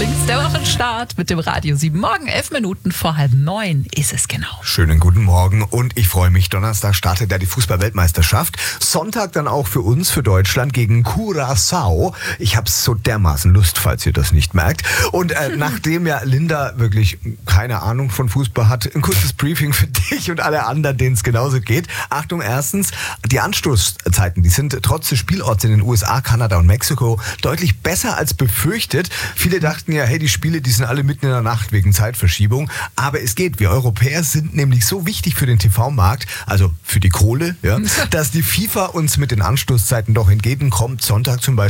Lieblings, der Wochenstart mit dem Radio 7. Morgen 11 Minuten vor 8:30 ist es genau. Schönen guten Morgen und ich freue mich, Donnerstag startet ja die Fußball-Weltmeisterschaft. Sonntag dann auch für uns, für Deutschland gegen Curaçao. Ich hab's so dermaßen Lust, falls ihr das nicht merkt. Und nachdem ja Linda wirklich keine Ahnung von Fußball hat, ein kurzes Briefing für dich und alle anderen, denen es genauso geht. Achtung, erstens, die Anstoßzeiten, die sind trotz des Spielorts in den USA, Kanada und Mexiko deutlich besser als befürchtet. Viele dachten ja, hey, die Spiele, die sind alle mitten in der Nacht wegen Zeitverschiebung. Aber es geht. Wir Europäer sind nämlich so wichtig für den TV-Markt, also für die Kohle, ja, dass die FIFA uns mit den Anstoßzeiten doch entgegenkommt. Sonntag zum Beispiel